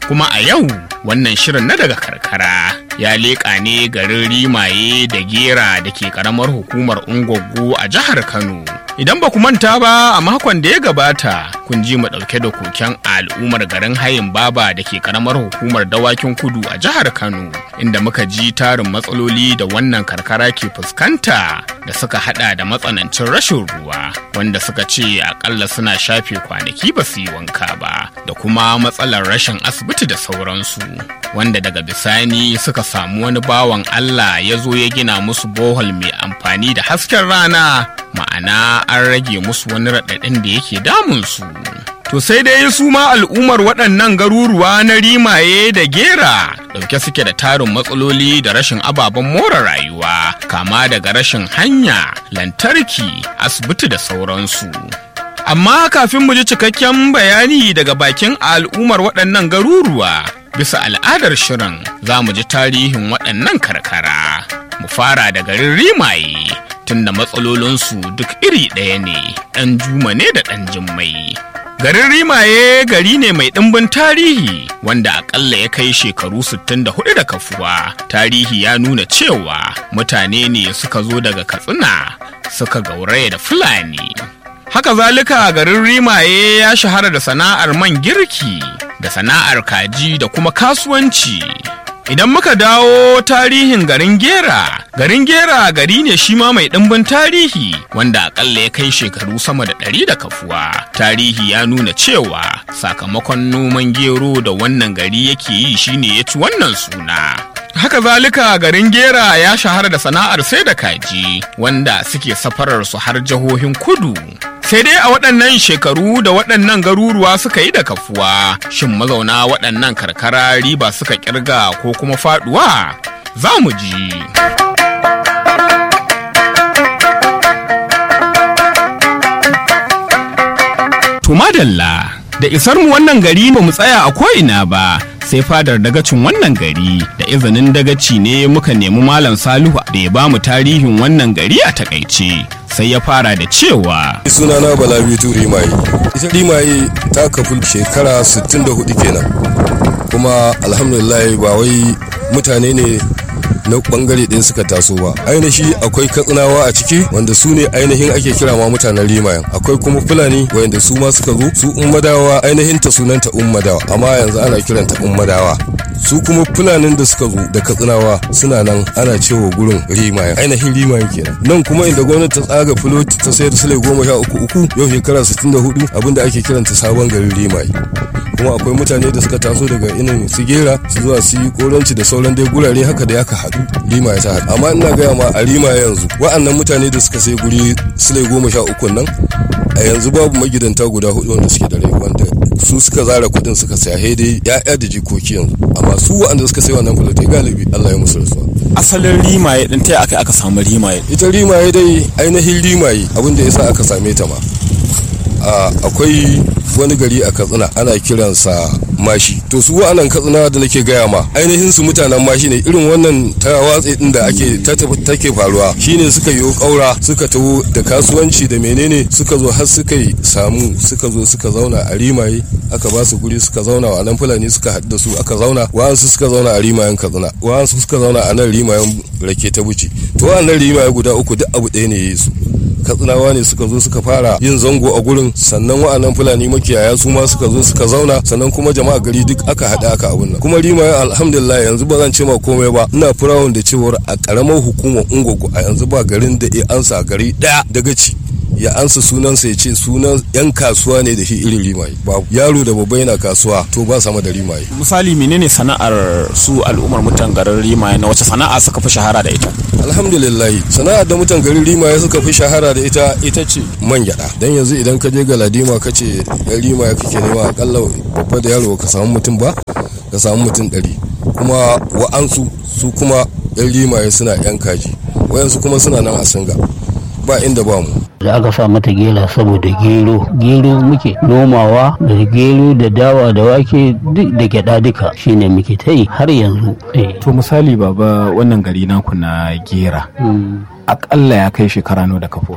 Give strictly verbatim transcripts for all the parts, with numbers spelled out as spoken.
Kuma a yau wannan shirin na daga karkara ya leƙa ne garin Rimaye da Gera da ke ƙaramar hukumar Ungwaggo a jihar Kano. Idan ba ku manta ba a makon da ya gabata kun ji mu ɗauke da koken al'ummar garin Hayin Baba da ke ƙaramar hukumar Dawakin Kudu a jihar Kano, inda muka ji tarin matsaloli da wannan karkara ke fuskanta da suka hada da matsanancin rashin ruwa wanda suka ce akalla suna shafe kwanaki ba su yi wanka ba, da kuma matsalar rashin asibiti da sauransu, wanda daga bisani suka samu wani bawan Allah ya zo ya gina musu bohol mai amfani da hasken rana, ma'ana an rage musu wani raɗaɗin da yake damunsu. To sai dai su ma al'ummar waɗannan garuruwa na Rimaye da Gera ɗauke suke da tarin matsaloli da rashin ababen more rayuwa, kama daga rashin hanya, lantarki, asibiti da sauransu. Amma kafin mu ji cikakken bayani daga bakin al'ummar waɗannan garuruwa, bisa al'adar shirin za mu ji tarihin waɗannan karkara. Mu fara da garin Rimaye, tunda matsalolinsu duk iri ɗaya ne, ɗan juma ne da ɗan jimmai. Garin Rimaye gari ne mai ɗimbin tarihi wanda akalla ya kai shekaru sittin da hudu da kafuwa. Tarihi ya nuna cewa mutane ne suka zo daga Katsina suka gauraya da Fulani. Haka zalika garin Rimaye ya shahara da sana'ar man girki da sana'ar kaji da kuma kasuwanci. Idan muka dawo tarihin garin Gera, garin Gera gari ne shi ma mai ɗimbin tarihi wanda akalla ya kai shekaru sama da ɗari da kafuwa. Tarihi ya nuna cewa sakamakon noman gero da wannan gari yake yi shine ya ci wannan suna. Haka zalika garin Gera ya shahara da sana'ar sai da kaji wanda suke safarar su har jihohin kudu. Sai dai a waɗannan shekaru da waɗannan garuruwa suka yi da kafuwa, shin mazauna waɗannan karkara riba suka kirga ko kuma faɗuwa? Za mu ji. To madalla, da isar mu wannan gari ba mu tsaya a ko'ina ba, sai fadar dagacin wannan gari, da izinin dagaci ne muka nemi Malam Salihu da ya ba mu tarihin wannan gari a takaice. Sai ya fara da cewa sunana Balabitu Rimaye. Ita Rimaye ta kafu shekara sittin da hudu kenan, kuma alhamdulillah ba wai mutane ne na bangare ɗin suka taso ba. Ainihi akwai Katsinawa a ciki wanda su ne ainihin ake kira ma mutanen Rimayen, akwai kuma Fulani wanda su ma suka zo, su Ummadawa ainihin ta sunanta Ummadawa, amma yanzu ana kiranta Ummadawa. Su kuma Fulanin da suka zo da Katsinawa suna nan ana cewa gurin Rimayen, ainihin Rimayen kenan. Nan kuma inda gwamnati ta tsaga filoti ta sayar sule goma sha uku uku yau shekara sittin da hudu abinda ake kiranta sabon garin Rimaye. Kuma akwai mutane da suka taso daga inin su Gera su zuwa su yi koranci da sauran dai gurare haka da yaka haɗu Rimaye ta haɗu. Amma ina gaya ma a Rimaye yanzu wa'annan mutane da suka sai guri sule goma sha uku nan a yanzu babu magidanta guda hudu wanda suke da rai wanda su suka zara kudin suka saya dai ya'ya da jikoki yanzu, amma su wa'anda suka sai wannan filotai galibi Allah ya musu rasuwa. Asalin Rimaye din ta aka aka samu Rimaye? Ita Rimaye dai ainihin Rimaye abinda yasa aka same ta ma akwai wani gari a Katsina ana kiransa Mashi. To su wa'annan Katsina da nake gaya ma ainihin su mutanen Mashi ne, irin wannan tawatsi din da ake take faruwa shine suka yi kaura suka taho da kasuwanci da menene suka zo har suka yi samu suka zo suka zauna a Rimaye, aka ba su guri suka zauna, wa nan Fulani suka haɗu da su aka zauna, wa'ansu suka zauna a Rimayen Katsina, wa'ansu suka zauna a nan Rimayen Rake ta Buci. To wa'annan Rimaye guda uku duk abu ɗaya ne ya yi su. Katsinawa ne suka zo suka fara yin zango a gurin, sannan wa'annan Fulani makiyaya su ma suka zo suka zauna, sannan kuma jama'a gari duk aka haɗa aka abun nan. Kuma Rimaye alhamdulillah yanzu ba zan ce ma komai ba, ina firawun da cewar a ƙaramar hukumar Ungwaggo a yanzu ba garin da ya ansa gari ɗaya dagaci ya ansa sunansa ya ce sunan yan kasuwa ne da shi irin Rimaye. Babu yaro da babba yana kasuwa to ba sama da Rimaye. Misali menene sana'ar su al'ummar mutan garin Rimaye, na wace sana'a suka fi shahara da ita? Alhamdulillah sana'ar da mutan garin Rimaye suka fi shahara da ita ita ce man gyada. Dan yanzu idan ka je Galadima ka ce yan Rimaye kake nema akalla babba da yaro ka samu mutum ba ka samu mutum ɗari. Kuma wa'ansu su kuma yan Rimaye suna yan kaji, wayansu kuma suna nan a Singa, ba inda ba mu. Da aka sa mata gela saboda gero gero muke nomawa, da gero da dawa da wake duk da gyada duka shine muke ta yi har yanzu. To misali baba, wannan gari naku na Gera akalla ya kai shekara nawa da kafuwa?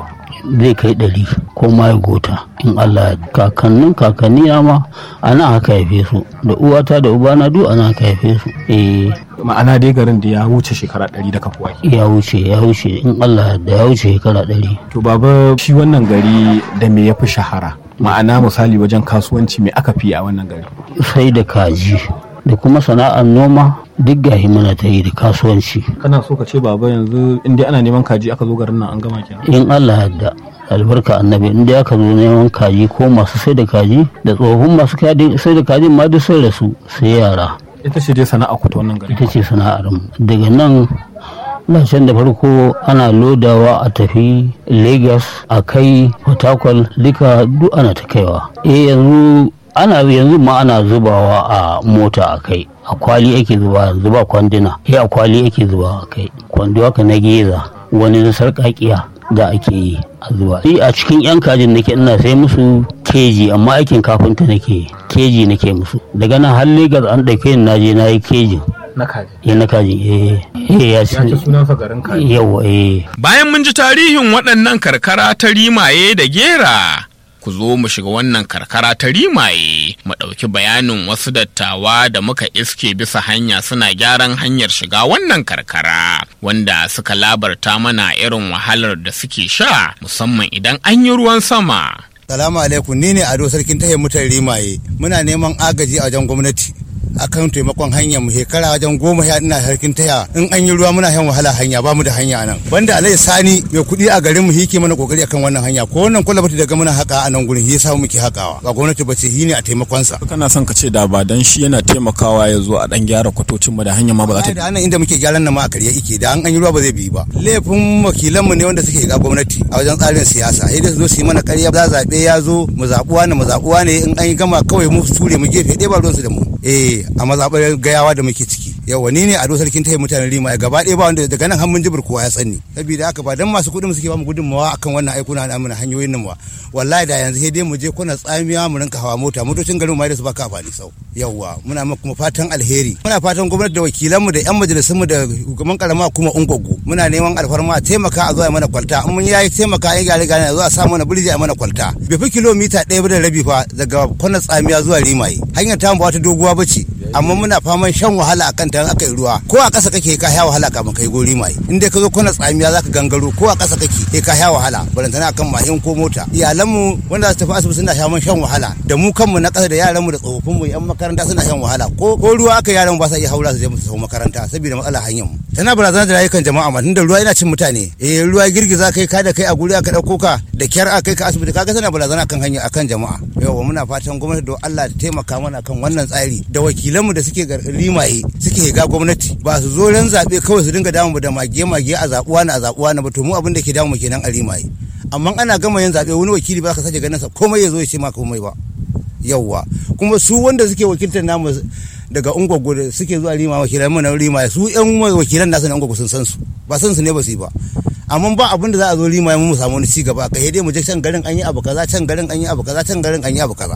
zai kai ɗari ko ma ya gota in Allah ya kakannin kakanni na ma ana haka haife su da uwata da ubana duk ana haka haife su. Eh ma'ana dai garin da ya wuce shekara ɗari da kafuwa. Ya wuce ya wuce in Allah da ya wuce shekara ɗari. To baba shi wannan gari da me ya fi shahara? Ma'ana misali wajen kasuwanci me aka fi a wannan gari? Sai da kaji da kuma sana'ar noma duk gahi mana ta yi da kasuwanci. Kana so ka ce baba yanzu in dai ana neman kaji aka zo garin nan an gama kenan? In Allah yadda albarka annabi in dai aka zo neman kaji ko masu sai da kaji da tsohon masu sai da kaji ma duk sai da su sai yara. Ita ce dai sana'a ku ta wannan gari? Ita ce sana'ar mu. Daga nan can da farko ana lodawa a tafi Lagos a kai Port Harcourt duka duk ana ta kaiwa. Eh yanzu ana yanzu ma ana zubawa a mota a kai a kwali ake zuba zuba kwanduna eh a kwali ake zuba a kai kwando haka na geza wani na sarƙaƙiya da ake yi a zuba. A cikin yan kajin nake ina sai musu keji amma aikin kafinta nake keji nake musu. Daga nan har Lagos an ɗauke ni naje na yi kejin na kaji. Ya na kaji eh eh ya ci sunansa garin kaji. Yawa eh. Bayan mun ji tarihin waɗannan karkara ta Rimaye da Gera, ku zo mu shiga wannan karkara ta Rimaye mu ɗauki bayanin wasu dattawa da muka iske bisa hanya suna gyaran hanyar shiga wannan karkara, wanda suka labarta mana irin wahalar da suke sha musamman idan an yi ruwan sama. Salamu alaikum, ni ne Ado sarkin tahiyar mutan Rimaye. Muna neman agaji a wajen gwamnati akan taimakon hanyar mu. Shekara wajen goma ya ina sarkin taya, in an yi ruwa muna yan wahala hanya, ba mu da hanya nan. Banda Alai Sani mai kuɗi a garin mu yake mana kokari akan wannan hanya, ko wannan kwalabati daga muna haka a nan gurin ya samu muke hakawa. Ba gwamnati ba ce yi ne a taimakon sa. Kana son ka ce da ba dan shi yana taimakawa ya zo a dan gyara kwatocin mu da hanya ma ba za ta. Da anan inda muke gyaran nan ma a karye yake, da an an yi ruwa ba zai bi ba. Laifin wakilan mu ne wanda suke ga gwamnati a wajen tsarin siyasa. Sai da su zo su yi mana ƙarya, za zabe ya zo mu zabuwa ne mu zabuwa ne in an yi gama kawai mu ture mu gefe ɗaya ba ruwan su da mu. Eh a mazaɓar gayawa da muke ciki. Yawa ni ne Ado sarkin tayi mutanen Rimaye gaba ɗaya ba wanda daga nan har mun jibir kowa ya sani. Saboda haka ba dan masu kuɗin suke ba mu gudunmawa akan wannan aikuna na mana hanyoyin nan ba. Wallahi da yanzu sai dai mu je kuna tsamiya mu rinka hawa mota, motocin garin ma da su baka amfani sau. Yawa muna kuma fatan alheri. Muna fatan gwamnati da wakilanmu da yan majalisun mu da hukuman karama kuma ungwaggo. Muna neman alfarma taimaka a zo a mana kwalta. In mun yayi taimaka ai gare gare a zo a sa mana birji a mana kwalta. Bai fi kilomita ɗaya da rabi fa daga kuna tsamiya zuwa Rimaye. Hanyar ta ba wata doguwa bace. Amma muna faman shan wahala akan ta aka yi ruwa, ko a ƙasa kake ka sha wahala kafin kai gori mai. In dai ka zo kwana tsamiya zaka gangaro, ko a ƙasa kake kai ka sha wahala, balantana akan mashin ko mota. Iyalanmu wanda za su tafi asibiti suna shan shan wahala, da mu kanmu na ƙasa da yaranmu da tsofaffin mu yan makaranta suna shan wahala, ko ko ruwa aka yaran ba sa iya haura su je musu makaranta saboda matsalar hanyar mu. Tana barazana da rayukan jama'a ma, tunda ruwa yana cin mutane. Eh ruwa girgiza kai ka da kai a guri aka dauko ka da kyar aka kai ka asibiti, kaga tana barazana kan hanya akan jama'a. Yawa muna fatan gwamnati da Allah ta taimaka mana kan wannan tsari, da wakilanmu da suke Rimaye suke ga gwamnati ba su zo ran zabe kawai su dinga damu da mage-mage a zabuwa na a zabuwa na ba, to mu abin da ke damu kenan a Rimaye. Amma ana gama yin zabe wani wakili ba ka sake ganin sa komai ya zo ya ce ma komai ba. Yawwa kuma su wanda suke wakiltar namu daga Ungwaggo da suke zuwa Rimaye, wakilan mu na Rimaye, su yan wakilan nasu na Ungwaggo sun san su, ba san su ne ba su yi ba. Amma ba abin da za a zo Rimaye mu samu wani ci gaba, kai dai mu je can garin an yi abu kaza, can garin an yi abu kaza, can garin an yi abu kaza.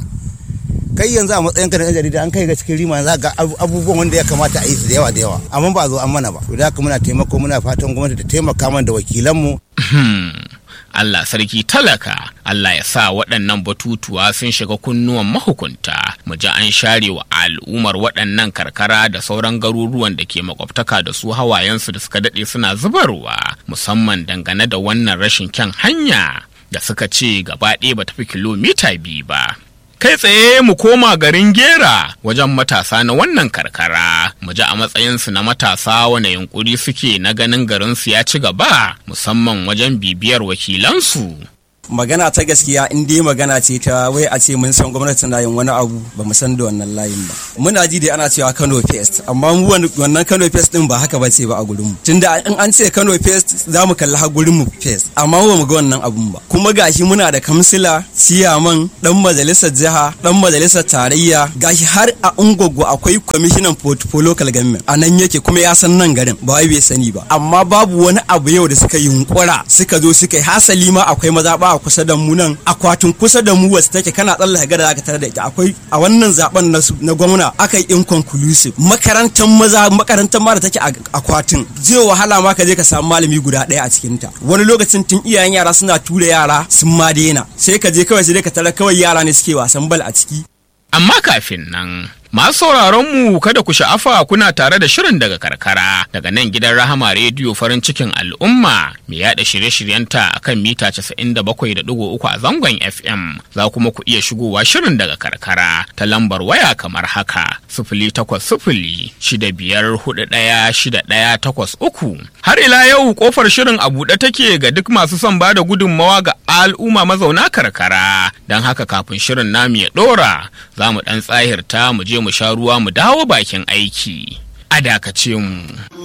Kai yanzu a matsayin ka na jarida an kai ga cikin Rimaye za ga abubuwan wanda ya kamata a yi su da yawa da yawa, amma ba a zo an mana ba. Da haka muna taimako, muna fatan gwamnati ta taimaka mana da wakilanmu. Allah sarki talaka, Allah ya sa waɗannan batutuwa sun shiga kunnuwan mahukunta, mu ji an share wa al'ummar waɗannan karkara da sauran garuruwan da ke makwabtaka da su hawayensu da suka daɗe suna zubarwa, musamman dangane da wannan rashin kyan hanya da suka ce gaba ɗaya ba tafi kilomita biyu ba. Kai tsaye mu koma garin Gera wajen matasa na wannan karkara, mu ji a matsayinsu na matasa wane yunkuri suke na ganin garinsu ya ci gaba, musamman wajen bibiyar wakilansu. Magana ta gaskiya in dai magana ce ta wai a ce mun san gwamnati na yin wani abu, ba mu san da wannan layin ba. Muna ji dai ana cewa Kano Fest, amma mu wannan Kano Fest din ba haka ba ce ba a gurin mu. Tunda in an ce Kano Fest za mu kalli har gurin mu Fest, amma ba mu ga wannan abun ba. Kuma gashi muna da kamsila, siyaman, dan majalisar jiha, dan majalisar tarayya, gashi har a Ungwaggo akwai commissioner for local government. A nan yake kuma ya san nan garin, ba wai bai sani ba. Amma babu wani abu yau da suka yunkura, suka zo suka yi hasali ma akwai mazaɓa a kusa da mu nan akwatin kusa da mu wasu take kana tsallaka gada zaka tare da ita akwai a wannan zaben na gwamna aka yi inconclusive makarantar maza makarantar ma da take a akwatin zai wahala ma ka je ka samu malami guda ɗaya a cikin ta wani lokacin tun iyayen yara suna tura yara sun ma daina sai ka je kawai sai ka tare kawai yara ne suke wasan bal a ciki. Amma kafin nan, masu sauraronmu kada ku sha'afa kuna tare da shirin daga karkara daga nan gidan Rahama Rediyo farin cikin al'umma mai yada shirye-shiryenta a kan mita casa'in da bakwai da ɗigo uku a zangon F M. Za kuma ku iya shigowa shirin daga karkara ta lambar waya kamar haka sifili takwas sifili shida biyar hudu ɗaya shida ɗaya takwas uku. Har ila yau kofar shirin a buɗe take ga duk masu son bada gudunmawa ga al'umma mazauna karkara. Don haka kafin shirin namu ya ɗora za mu ɗan tsahirta mu je mu sha ruwa mu dawo bakin aiki. A dakace mu.